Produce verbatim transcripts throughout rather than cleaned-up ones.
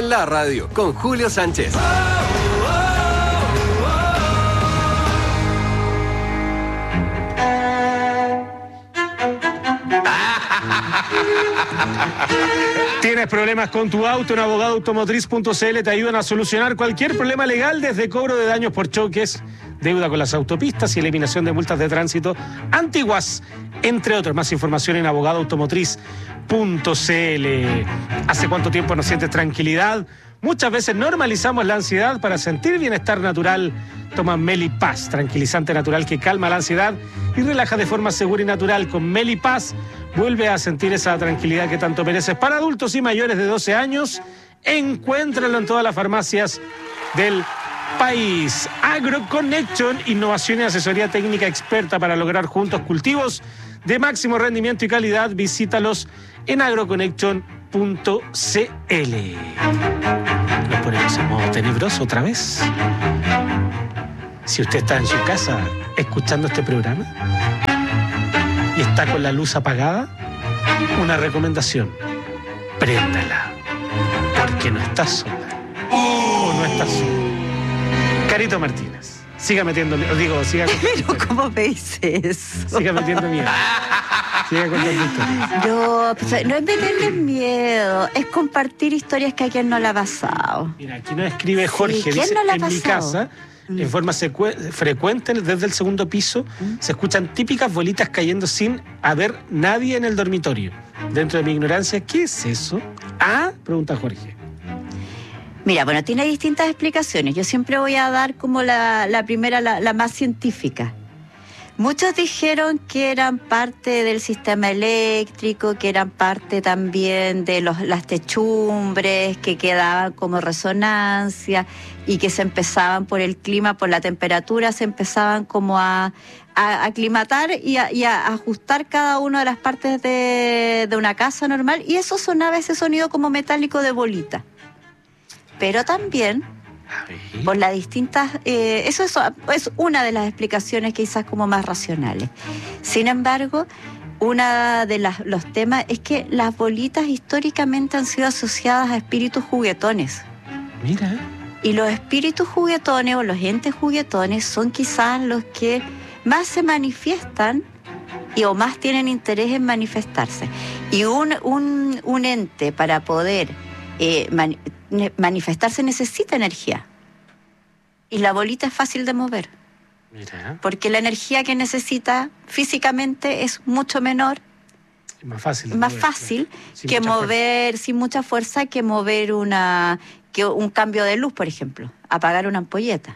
en la radio con Julio Sánchez. ¿Tienes problemas con tu auto? En abogado automotriz punto c l te ayudan a solucionar cualquier problema legal, desde cobro de daños por choques, deuda con las autopistas y eliminación de multas de tránsito antiguas, entre otros. Más información en abogado automotriz punto c l. ¿Hace cuánto tiempo no sientes tranquilidad? Muchas veces normalizamos la ansiedad. Para sentir bienestar natural, toma Melipaz, tranquilizante natural que calma la ansiedad y relaja de forma segura y natural. Con Melipaz vuelve a sentir esa tranquilidad que tanto mereces. Para adultos y mayores de doce años, encuéntralo en todas las farmacias del país. AgroConnection, innovación y asesoría técnica experta para lograr juntos cultivos de máximo rendimiento y calidad. Visítalos en agroconnection punto c l. Nos ponemos en modo tenebroso otra vez. Si usted está en su casa escuchando este programa y está con la luz apagada, una recomendación: préndala, porque no está sola. O no está solo. Carito Martínez, siga metiendo miedo. Digo, siga. Pero ¿cómo me dice eso? Siga metiendo miedo. Siga contando historias. No, pues, no es meterle miedo, es compartir historias que a quien no le ha pasado. Mira, aquí nos escribe Jorge, Sí, ¿quién dice, no le ha en mi pasado? casa, en forma secue- frecuente, desde el segundo piso, se escuchan típicas bolitas cayendo sin haber nadie en el dormitorio. Dentro de mi ignorancia, ¿qué es eso? Ah, pregunta Jorge. Mira, bueno, tiene distintas explicaciones. Yo siempre voy a dar como la, la primera, la, la más científica. Muchos dijeron que eran parte del sistema eléctrico, que eran parte también de los, las techumbres, que quedaban como resonancia y que se empezaban por el clima, por la temperatura, se empezaban como a, a aclimatar y a, y a ajustar cada una de las partes de, de una casa normal, y eso sonaba ese sonido como metálico de bolita. Pero también por las distintas... Eh, eso es, es una de las explicaciones quizás como más racionales. Sin embargo, uno de las, los temas es que las bolitas históricamente han sido asociadas a espíritus juguetones. Mira. Y los espíritus juguetones o los entes juguetones son quizás los que más se manifiestan y o más tienen interés en manifestarse. Y un, un, un ente para poder eh, man, manifestarse necesita energía. Y la bolita es fácil de mover. Mira. Porque la energía que necesita físicamente es mucho menor, Es más fácil. de más mover, fácil claro. Sin que mucha mover, fuerza. sin mucha fuerza, que mover una que un cambio de luz, por ejemplo, apagar una ampolleta.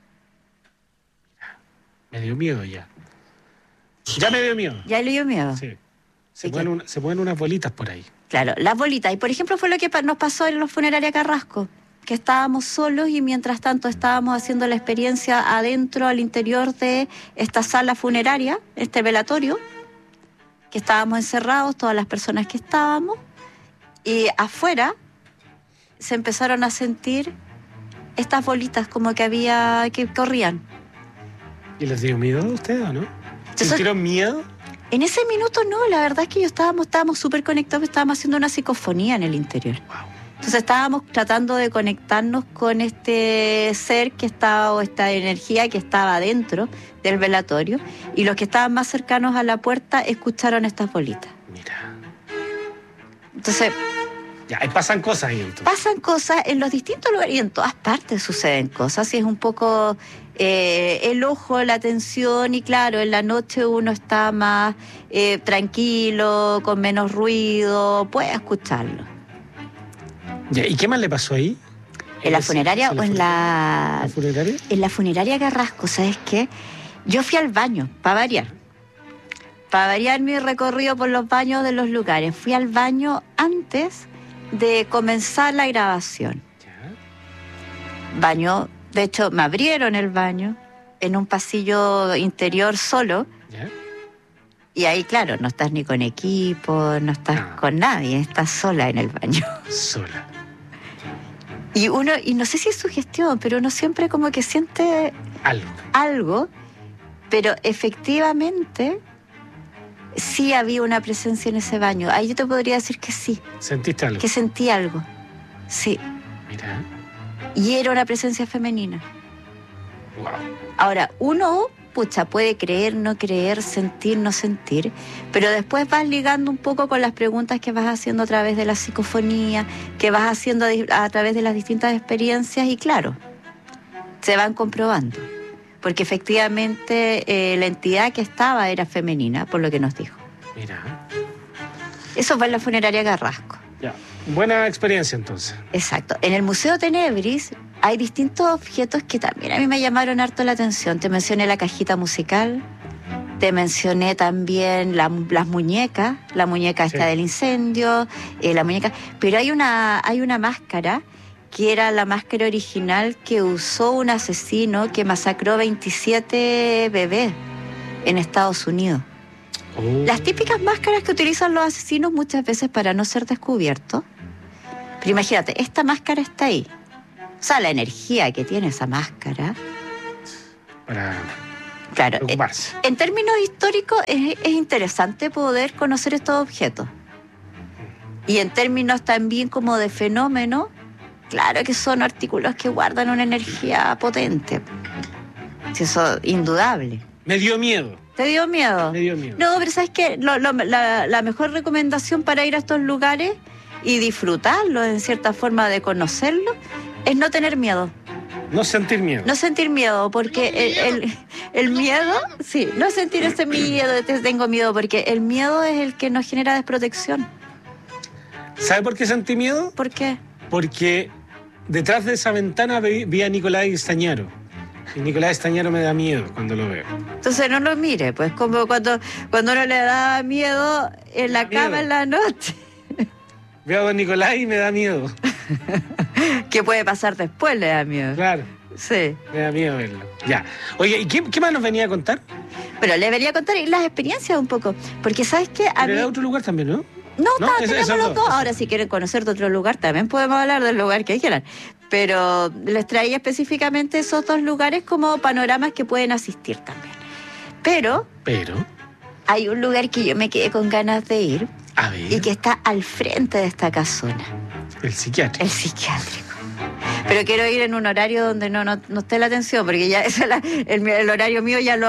Me dio miedo ya. Ya me dio miedo. ¿Ya le dio miedo? Sí. Se ¿Y mueven, qué? una- se mueven unas bolitas por ahí. Claro, las bolitas. Y por ejemplo fue lo que pa- nos pasó en los funerarios Carrasco, que estábamos solos y mientras tanto estábamos haciendo la experiencia adentro, al interior de esta sala funeraria, este velatorio, que estábamos encerrados, todas las personas que estábamos, y afuera se empezaron a sentir estas bolitas como que había, que corrían. ¿Y les dio miedo a ustedes o no? Eso- ¿Sintieron miedo? En ese minuto no, la verdad es que yo estábamos, estábamos súper conectados, estábamos haciendo una psicofonía en el interior. Wow. Entonces estábamos tratando de conectarnos con este ser que estaba, o esta energía que estaba dentro del velatorio, y los que estaban más cercanos a la puerta escucharon estas bolitas. Mira. Entonces Ya, ahí pasan cosas ahí entonces. pasan cosas en los distintos lugares y en todas partes suceden cosas, y es un poco eh, el ojo, la atención, y claro, en la noche uno está más eh, tranquilo, con menos ruido, puede escucharlo. Ya, ¿y qué más le pasó ahí? ¿En la ¿En funeraria o en la...? ¿La funeraria? En la funeraria Carrasco, ¿sabes qué? Yo fui al baño, para variar. Para variar mi recorrido por los baños de los lugares. Fui al baño antes de comenzar la grabación. Ya. Baño, de hecho, me abrieron el baño en un pasillo interior solo. ¿Ya? Y ahí, claro, no estás ni con equipo, no estás No. con nadie, estás sola en el baño. Sola. Y uno, y no sé si es sugestión, pero uno siempre como que siente Algo. algo, pero efectivamente sí había una presencia en ese baño. Ahí yo te podría decir que sí, ¿Sentiste algo? que sentí algo. Sí. Mira. Y era una presencia femenina. Wow. Ahora, uno, pucha, puede creer, no creer, sentir, no sentir, pero después vas ligando un poco con las preguntas que vas haciendo a través de la psicofonía, que vas haciendo a, a través de las distintas experiencias y claro, se van comprobando. Porque efectivamente eh, la entidad que estaba era femenina, por lo que nos dijo. Mira. Eso fue en la funeraria Carrasco. Ya. Buena experiencia entonces. Exacto. En el Museo Tenebris hay distintos objetos que también a mí me llamaron harto la atención. Te mencioné la cajita musical, te mencioné también la, las muñecas, la muñeca esta Sí. del incendio, eh, la muñeca... Pero hay una, hay una máscara que era la máscara original que usó un asesino que masacró veintisiete bebés en Estados Unidos. Oh. Las típicas máscaras que utilizan los asesinos muchas veces para no ser descubiertos. Pero imagínate, esta máscara está ahí. O sea, la energía que tiene esa máscara. Para Claro, eh, preocuparse. en términos históricos es, es interesante poder conocer estos objetos. Y en términos también como de fenómeno, claro que son artículos que guardan una energía potente. Sí, eso es indudable. Me dio miedo. ¿Te dio miedo? Me dio miedo. No, pero ¿sabes qué? Lo- lo- la, la mejor recomendación para ir a estos lugares y disfrutarlos, en cierta forma de conocerlos, es no tener miedo. No sentir miedo. No sentir miedo, porque el, el, el miedo, sí, no sentir ese miedo, de te tengo miedo, porque el miedo es el que nos genera desprotección. ¿Sabe por qué sentí miedo? ¿Por qué? Porque detrás de esa ventana vi, vi a Nicolás Estañaro. Y Nicolás Estañaro me da miedo cuando lo veo. Entonces no lo mire, pues como cuando, cuando uno le da miedo en la Miedo. cama en la noche. Veo a don Nicolás y me da miedo. ¿Qué puede pasar después? Le da miedo. Claro, Sí. me da miedo verlo. Ya. Oye, ¿y qué, qué más nos venía a contar? Pero le venía a contar las experiencias un poco. Porque ¿sabes qué? A Pero mí... era otro lugar también, ¿no? No, ¿No? ta- Es- tenemos esos los dos, dos. esos Ahora, si quieren conocer de otro lugar, también podemos hablar del lugar que quieran. Pero les traía específicamente esos dos lugares como panoramas que pueden asistir también. Pero Pero, hay un lugar que yo me quedé con ganas de ir a ver, y que está al frente de esta casona, el psiquiatra. el psiquiátrico. Pero quiero ir en un horario donde no, no, no esté la atención, porque ya ese es la- el, el horario mío ya lo...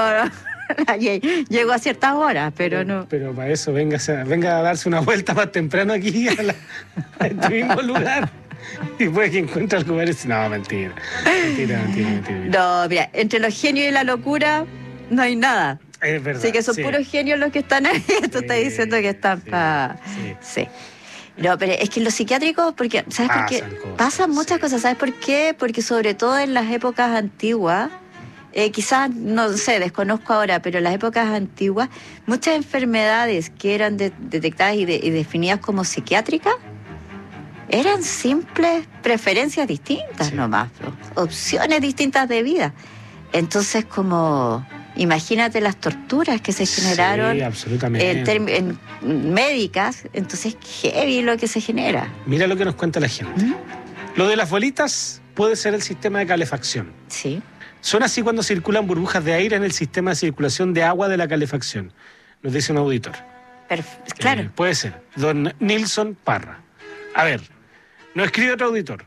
Llego a ciertas horas, pero no... Pero para eso venga, venga a darse una vuelta más temprano aquí a, la- a este mismo lugar. Y puede que encuentre algo parecido. No, mentira. Mentira, mentira, mentira. mentira. No, mira, entre los genios y la locura no hay nada. Es verdad. Así que son sí. puros genios los que están ahí. Tú estás Sí, diciendo que están sí, para... sí. Sí. No, pero es que en los psiquiátricos, porque, ¿sabes por qué? Pasan cosas, Pasan muchas sí. cosas, ¿sabes por qué? Porque sobre todo en las épocas antiguas, eh, quizás, no sé, desconozco ahora, pero en las épocas antiguas, muchas enfermedades que eran de- detectadas y, de- y definidas como psiquiátricas, eran simples preferencias distintas Sí. nomás, ¿no? Opciones distintas de vida. Entonces, como, imagínate las torturas que se generaron Sí, absolutamente. en, term- en médicas, entonces heavy lo que se genera. Mira lo que nos cuenta la gente. ¿Mm? Lo de las bolitas puede ser el sistema de calefacción. Sí. Son así cuando circulan burbujas de aire en el sistema de circulación de agua de la calefacción, nos dice un auditor. Perf- claro. Eh, puede ser. Don Nilson Parra. A ver, nos escribe otro auditor.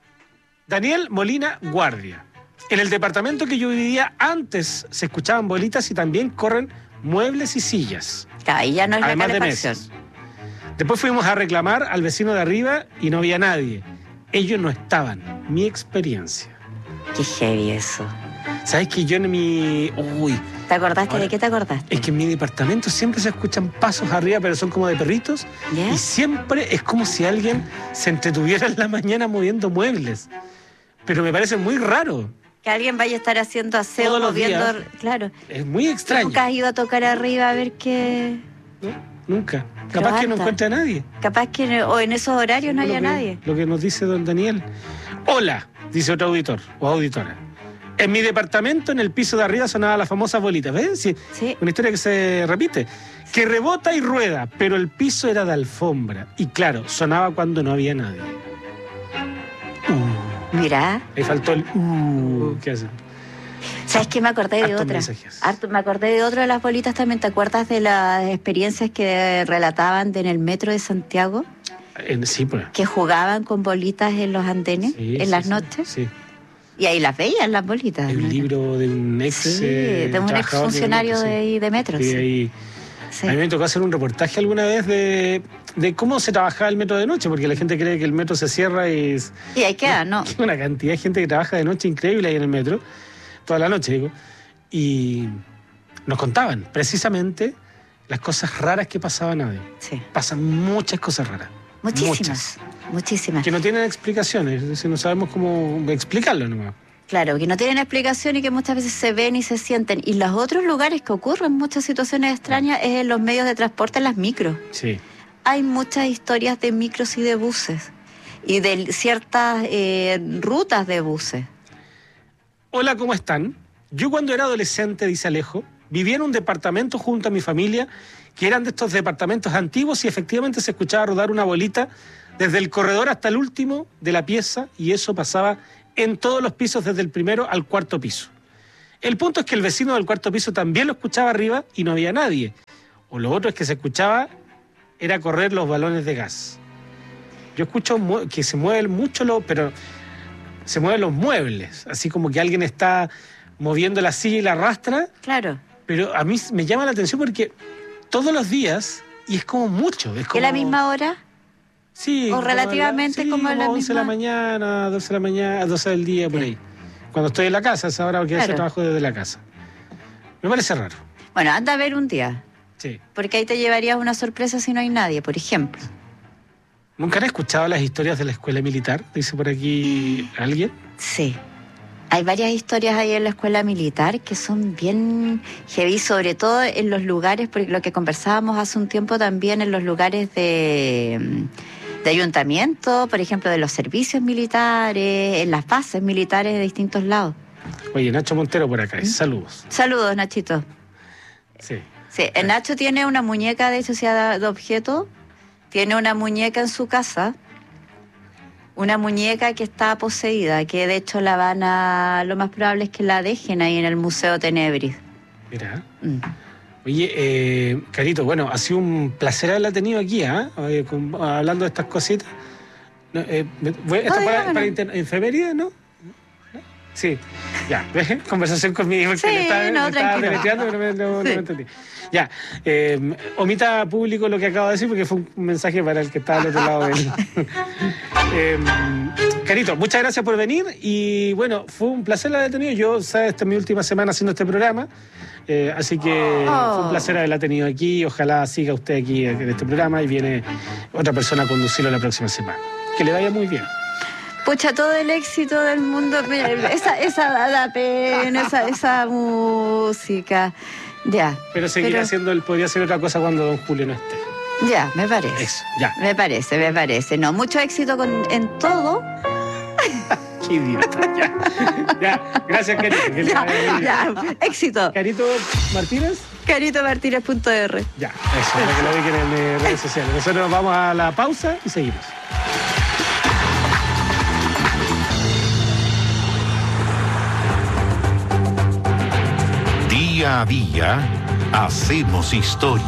Daniel Molina Guardia. En el departamento que yo vivía antes se escuchaban bolitas y también corren muebles y sillas, Claro, ahí ya no es además la de calefacción. mesas. Después fuimos a reclamar al vecino de arriba y no había nadie. Ellos no estaban. Mi experiencia. Qué heavy eso. ¿Sabes que yo en mi... Uy, ¿Te acordaste? Ahora, ¿De qué te acordaste? es que en mi departamento siempre se escuchan pasos arriba, pero son como de perritos. ¿Ya? Y siempre es como si alguien se entretuviera en la mañana moviendo muebles. Pero me parece muy raro. Que alguien vaya a estar haciendo aseo, Todos los moviendo... días. Claro. Es muy extraño. Nunca has ido a tocar arriba a ver qué... ¿No? Nunca. Pero Capaz que no harta. encuentre a nadie. Capaz que en- o en esos horarios no Lo haya que- nadie. Lo que nos dice don Daniel. Hola, dice otro auditor o auditora. En mi departamento, en el piso de arriba, sonaba la famosa bolita. ¿Ves? Sí, Sí. una historia que se repite. Que rebota y rueda, pero el piso era de alfombra. Y claro, sonaba cuando no había nadie. Uh, Mira, ahí faltó el... Uh, ¿qué hace? ¿sabes qué? Me acordé de Hartos otra. mensajes. Harto- me acordé de otra de las bolitas también. ¿Te acuerdas de las experiencias que relataban de en el metro de Santiago? En, sí, pues. Que jugaban con bolitas en los andenes, Sí, en sí, las sí, noches. Sí. Y ahí las veían las bolitas. El ¿no? libro de un ex. Sí, eh, de un ex trabajador funcionario sí. de, ahí, de Metro. Sí, Sí. ahí. Sí. A mí me tocó hacer un reportaje alguna vez de, de cómo se trabajaba el metro de noche, porque la gente cree que el metro se cierra y es Y ahí queda, ¿no? una cantidad de gente que trabaja de noche increíble ahí en el metro, toda la noche, digo. Y nos contaban precisamente las cosas raras que pasaban ahí. Sí. Pasan muchas cosas raras. Muchísimas. Muchas. Muchísimas. Que no tienen explicaciones, es decir, no sabemos cómo explicarlo nomás. Claro, que no tienen explicación y que muchas veces se ven y se sienten. Y los otros lugares que ocurren muchas situaciones extrañas es en los medios de transporte, en las micros. Sí. Hay muchas historias de micros y de buses. Y de ciertas eh, rutas de buses. Hola, ¿cómo están? Yo cuando era adolescente, dice Alejo, vivía en un departamento junto a mi familia, que eran de estos departamentos antiguos y efectivamente se escuchaba rodar una bolita desde el corredor hasta el último de la pieza y eso pasaba en todos los pisos desde el primero al cuarto piso. El punto es que el vecino del cuarto piso también lo escuchaba arriba y no había nadie. O lo otro es que se escuchaba era correr los balones de gas. Yo escucho que se mueven mucho, lo, pero se mueven los muebles, así como que alguien está moviendo la silla y la arrastra. Claro. Pero a mí me llama la atención porque todos los días, y es como mucho. Es como... ¿Es la misma hora? Sí. O relativamente sí, como a la once de la misma- mañana, doce de la mañana, doce del día, por ahí. Cuando estoy en la casa, esa hora porque Claro. ese trabajo desde la casa. Me parece raro. Bueno, anda a ver un día. Sí. Porque ahí te llevarías una sorpresa si no hay nadie, por ejemplo. ¿Nunca han escuchado las historias de la escuela militar? Dice por aquí alguien. Sí. Hay varias historias ahí en la escuela militar que son bien heavy, sobre todo en los lugares, porque lo que conversábamos hace un tiempo también en los lugares de, de ayuntamiento, por ejemplo, de los servicios militares, en las bases militares de distintos lados. Oye, Nacho Montero por acá. Saludos. Saludos, Nachito. Sí. Sí, el Nacho tiene una muñeca de sociedad de objeto, tiene una muñeca en su casa, una muñeca que está poseída, que de hecho la van a, lo más probable es que la dejen ahí en el Museo Tenebris. Mira. Mm. Oye, eh, Carito, bueno, ha sido un placer haberla tenido aquí, ¿ah? ¿eh? Hablando de estas cositas. No, eh, voy- ¿Esto Ah, para, dígamelo. para inter- enfermería, no? Sí, ya. ¿ves? Conversación con mi hijo. Sí, que estaba, no, me estaba tranquilo. deletreando, pero no, no- no Sí. me entendí. Ya. Eh, omita público lo que acabo de decir porque fue un mensaje para el que estaba al otro lado del. eh, Carito, muchas gracias por venir y bueno, fue un placer haberla tenido. Yo, sabes, esta es mi última semana haciendo este programa. Eh, así que Oh. fue un placer haberla tenido aquí. Ojalá siga usted aquí en este programa y viene otra persona a conducirlo la próxima semana. Que le vaya muy bien. Pucha, todo el éxito del mundo, mira, esa, esa da, da pena, esa, esa música. Ya. Pero seguir Pero- haciendo, él podría hacer otra cosa cuando don Julio no esté. Ya, me parece. Eso, ya. Me parece, me parece. No, mucho éxito con, en todo. Qué idiota. Ya, ya. Gracias, Carito. Que le Ya, vaya muy bien. ya, éxito. Carito Martínez. carito martínez punto r. Ya, eso, para que lo ubiquen en eh, redes sociales. Nosotros nos vamos a la pausa y seguimos. Día a día hacemos historia.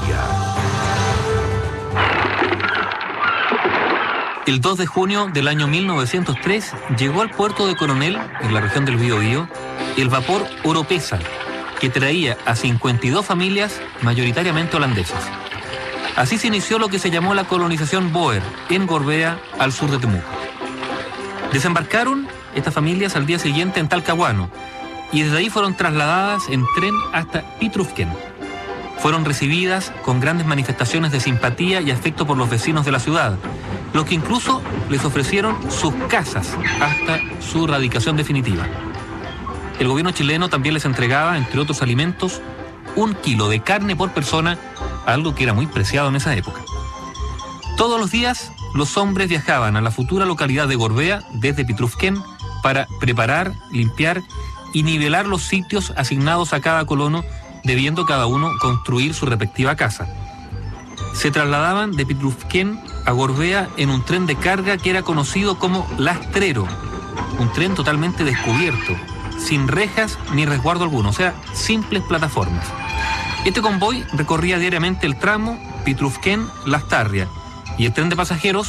El dos de junio del año mil novecientos tres llegó al puerto de Coronel, en la región del Biobío, el vapor Oropesa, que traía a cincuenta y dos familias mayoritariamente holandesas. Así se inició lo que se llamó la colonización Boer, en Gorbea, al sur de Temuco. Desembarcaron estas familias al día siguiente en Talcahuano y desde ahí fueron trasladadas en tren hasta Pitrufken. Fueron recibidas con grandes manifestaciones de simpatía y afecto por los vecinos de la ciudad, los que incluso les ofrecieron sus casas hasta su radicación definitiva. El gobierno chileno también les entregaba, entre otros alimentos, un kilo de carne por persona, algo que era muy preciado en esa época. Todos los días, los hombres viajaban a la futura localidad de Gorbea, desde Pitrufken, para preparar, limpiar y nivelar los sitios asignados a cada colono, debiendo cada uno construir su respectiva casa. Se trasladaban de Pitrufken a Gorbea en un tren de carga que era conocido como Lastrero, un tren totalmente descubierto, sin rejas ni resguardo alguno, o sea, simples plataformas. Este convoy recorría diariamente el tramo Pitrufken-Lastarria y el tren de pasajeros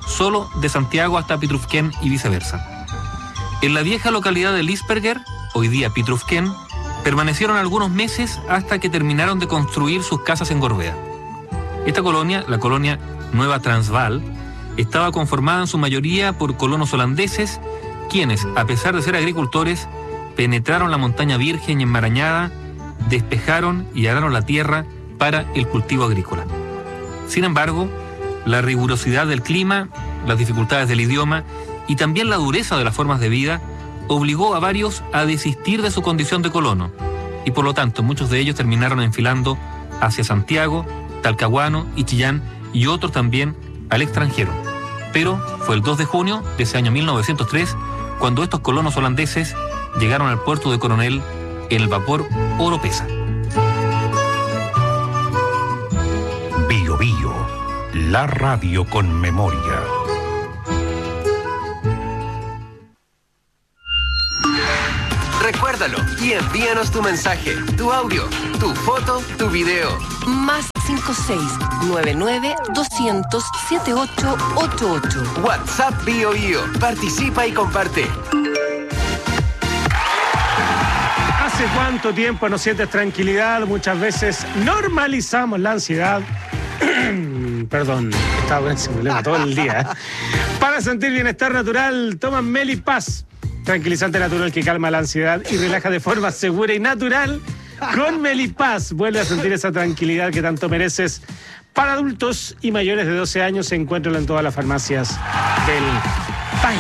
solo de Santiago hasta Pitrufquén y viceversa. En la vieja localidad de Lißberger, hoy día Pitrufquén, permanecieron algunos meses hasta que terminaron de construir sus casas en Gorbea. Esta colonia, la colonia Nueva Transvaal, estaba conformada en su mayoría por colonos holandeses, quienes, a pesar de ser agricultores, penetraron la montaña virgen y enmarañada, despejaron y araron la tierra para el cultivo agrícola. Sin embargo, la rigurosidad del clima, las dificultades del idioma y también la dureza de las formas de vida obligó a varios a desistir de su condición de colono, y por lo tanto muchos de ellos terminaron enfilando hacia Santiago, Talcahuano y Chillán, y otros también al extranjero. Pero fue el dos de junio de ese año mil novecientos tres cuando estos colonos holandeses llegaron al puerto de Coronel en el vapor Oropesa. Bio Bio, la radio con memoria. Recuérdalo y envíanos tu mensaje, tu audio, tu foto, tu video. Más cinco seis nueve nueve doscientos setenta y ocho ochenta y ocho. WhatsApp Bio Bio. Participa y comparte. ¿Hace cuánto tiempo no sientes tranquilidad? Muchas veces normalizamos la ansiedad. Perdón, estaba con ese problema todo el día. ¿eh? Para sentir bienestar natural, toma Melipaz. Tranquilizante natural que calma la ansiedad y relaja de forma segura y natural. Con Melipaz vuelve a sentir esa tranquilidad que tanto mereces. Para adultos y mayores de doce años se encuentran en todas las farmacias del país.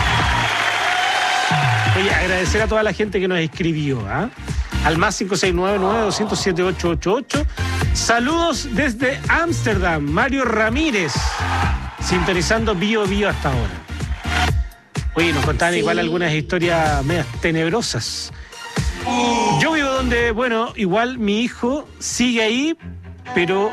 Oye, agradecer a toda la gente que nos escribió, ¿ah? ¿eh? Al más cinco seis nueve nueve dos cero siete ocho ocho ocho. Saludos desde Ámsterdam, Mario Ramírez, sintonizando Bio Bio hasta ahora. Oye, nos contaban sí. igual algunas historias medias tenebrosas. Yo vivo donde, bueno, igual mi hijo sigue ahí, pero...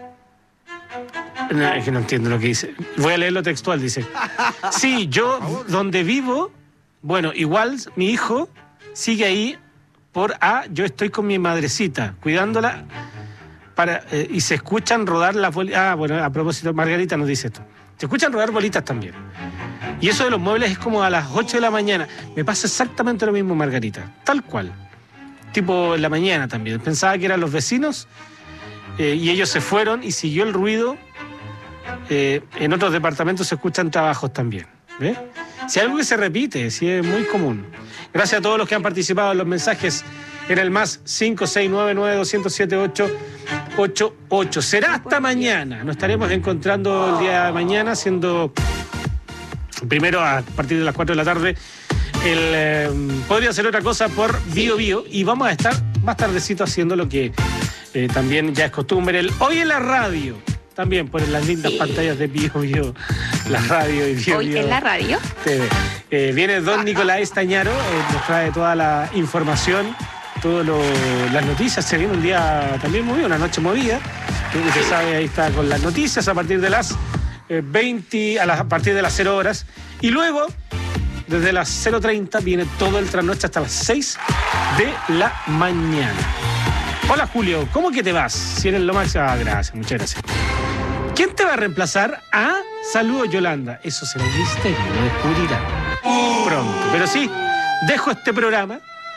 No, es que no entiendo lo que dice. Voy a leerlo textual, dice. Sí, yo donde vivo, bueno, igual mi hijo sigue ahí por A, yo estoy con mi madrecita, cuidándola, para eh, y se escuchan rodar las bolitas. Ah, bueno, a propósito, Margarita nos dice esto. Se escuchan rodar bolitas también. Y eso de los muebles es como a las ocho de la mañana. Me pasa exactamente lo mismo, Margarita. Tal cual. Tipo en la mañana también. Pensaba que eran los vecinos eh, y ellos se fueron y siguió el ruido. Eh, en otros departamentos se escuchan trabajos también. ¿Ves? Si hay algo que se repite, si es muy común. Gracias a todos los que han participado en los mensajes en el más cinco seis nueve nueve dos cero siete ocho ocho ocho. Será hasta mañana. Nos estaremos encontrando el día de mañana haciendo... Primero, a partir de las cuatro de la tarde, el, eh, podría ser otra cosa por Bio Bio. Y vamos a estar más tardecito haciendo lo que eh, también ya es costumbre. El Hoy en la Radio. También por las lindas sí. pantallas de Bio Bio. La radio y Bio Hoy Bio en la radio. T V. Eh, viene don Nicolás Estañaro. Eh, nos trae toda la información, todas las noticias. Se viene un día también movido, una noche movida. Usted sabe, ahí está con las noticias a partir de las... veinte a, la, a partir de las cero horas y luego desde las cero treinta viene todo el trasnoche hasta las seis de la mañana. Hola Julio, ¿cómo que te vas? Si eres lo máximo. Ah, gracias, muchas gracias. ¿Quién te va a reemplazar? Ah, saludos Yolanda. Eso será un misterio, lo descubrirán pronto. Pero sí, dejo este programa,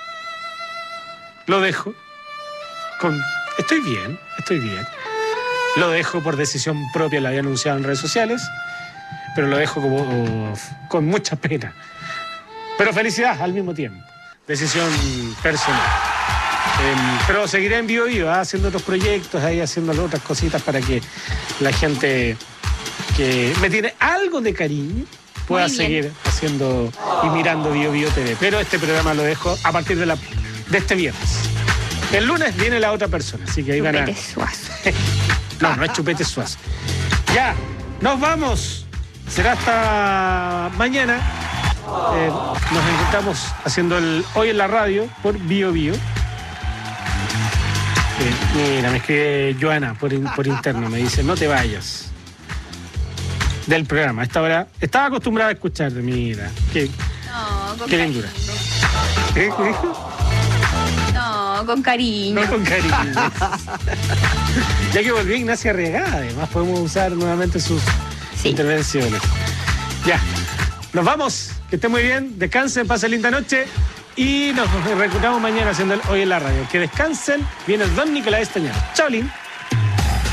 lo dejo con... Estoy bien, estoy bien. Lo dejo por decisión propia, lo había anunciado en redes sociales, pero lo dejo como, oh, con mucha pena. Pero felicidad al mismo tiempo. Decisión personal. Eh, pero seguiré en Bio Bio, ¿eh? haciendo otros proyectos, ahí haciendo otras cositas para que la gente que me tiene algo de cariño pueda seguir haciendo y mirando Bio Bio T V. Pero este programa lo dejo a partir de, la, de este viernes. El lunes viene la otra persona, así que ahí van a... No, no es Chupete Suazo. Ya, nos vamos. Será hasta mañana. Eh, nos encontramos haciendo el Hoy en la Radio por Bio Bio. Eh, mira, me escribe Joana por, in, por interno. Me dice, no te vayas del programa. A esta hora estaba acostumbrada a escucharte. Mira, qué, no, qué lindura. ¿Eh? ¿Qué dijo? No, con cariño. No, con cariño. Ya que volvió Ignacia Arriagada, además podemos usar nuevamente sus sí. intervenciones. Ya. Nos vamos. Que estén muy bien. Descansen, pasen linda noche. Y nos reencontramos mañana haciendo el Hoy en la Radio. Que descansen. Viene el don Nicolás Estañaro. Chao, Lin.